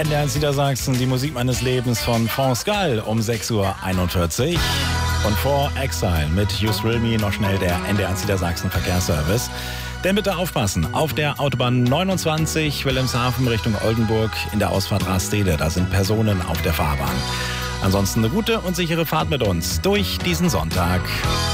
NDR Niedersachsen, die Musik meines Lebens von France Gall um 6.41 Uhr. Und vor Exile mit You Thrill Me noch schnell der NDR Niedersachsen Verkehrsservice. Denn bitte aufpassen, auf der Autobahn 29 Wilhelmshaven Richtung Oldenburg in der Ausfahrt Rastede, da sind Personen auf der Fahrbahn. Ansonsten eine gute und sichere Fahrt mit uns durch diesen Sonntag.